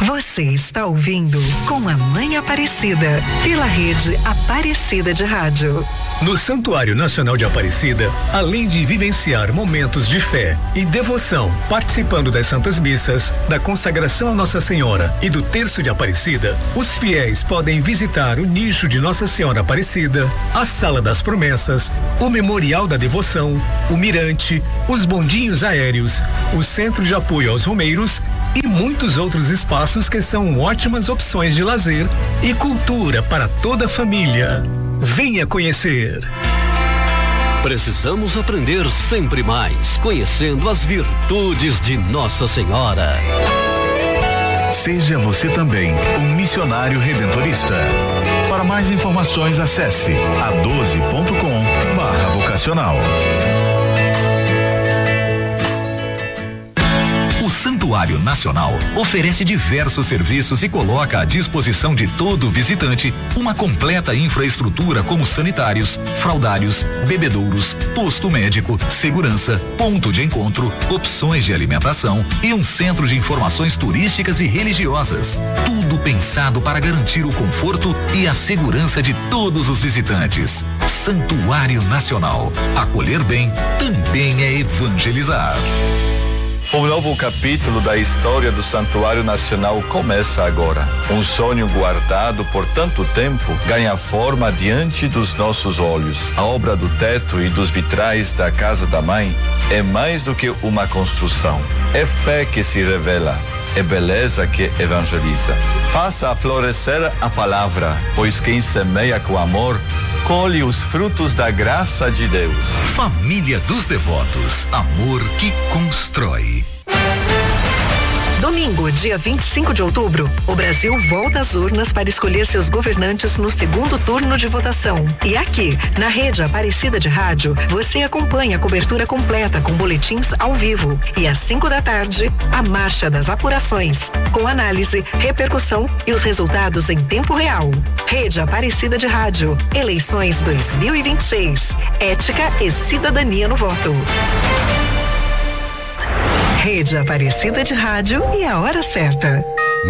Você está ouvindo Com a Mãe Aparecida, pela rede Aparecida de Rádio. No Santuário Nacional de Aparecida, além de vivenciar momentos de fé e devoção, participando das Santas Missas, da consagração a Nossa Senhora e do Terço de Aparecida, os fiéis podem visitar o nicho de Nossa Senhora Aparecida, a Sala das Promessas, o Memorial da Devoção, o Mirante, os bondinhos aéreos, o Centro de Apoio aos Romeiros e muitos outros espaços que são ótimas opções de lazer e cultura para toda a família. Venha conhecer. Precisamos aprender sempre mais, conhecendo as virtudes de Nossa Senhora. Seja você também um missionário redentorista. Para mais informações, acesse a12.com/vocacional. O Santuário Nacional oferece diversos serviços e coloca à disposição de todo visitante uma completa infraestrutura como sanitários, fraldários, bebedouros, posto médico, segurança, ponto de encontro, opções de alimentação e um centro de informações turísticas e religiosas. Tudo pensado para garantir o conforto e a segurança de todos os visitantes. Santuário Nacional. Acolher bem também é evangelizar. Um novo capítulo da história do Santuário Nacional começa agora. Um sonho guardado por tanto tempo ganha forma diante dos nossos olhos. A obra do teto e dos vitrais da Casa da Mãe é mais do que uma construção. É fé que se revela. É beleza que evangeliza. Faça florescer a palavra, pois quem semeia com amor colhe os frutos da graça de Deus. Família dos Devotos, amor que constrói. Domingo, dia 25 de outubro, o Brasil volta às urnas para escolher seus governantes no segundo turno de votação. E aqui, na rede Aparecida de Rádio, você acompanha a cobertura completa com boletins ao vivo. E às 5 da tarde, a marcha das apurações, com análise, repercussão e os resultados em tempo real. Rede Aparecida de Rádio, eleições 2026, ética e cidadania no voto. Rede Aparecida de Rádio e a hora certa.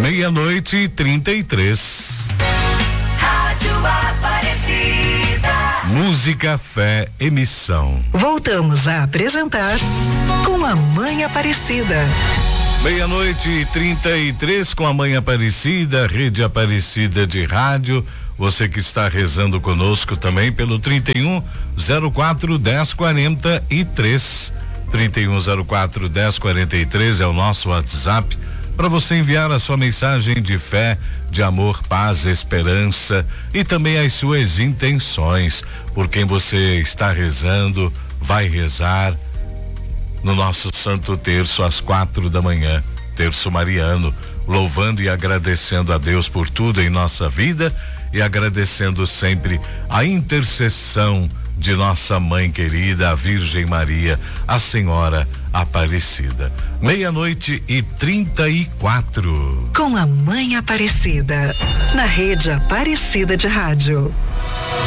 00:33. Rádio Aparecida. Música, fé, emissão. Voltamos a apresentar Com a Mãe Aparecida. 00:33 com a Mãe Aparecida, Rede Aparecida de Rádio. Você que está rezando conosco também pelo 3104-1043. 3104-1043 é o nosso WhatsApp para você enviar a sua mensagem de fé, de amor, paz, esperança e também as suas intenções por quem você está rezando, vai rezar no nosso Santo Terço às 4 da manhã, Terço Mariano, louvando e agradecendo a Deus por tudo em nossa vida e agradecendo sempre a intercessão de nossa mãe querida, a Virgem Maria, a Senhora Aparecida. 00:34. Com a Mãe Aparecida, na Rede Aparecida de Rádio.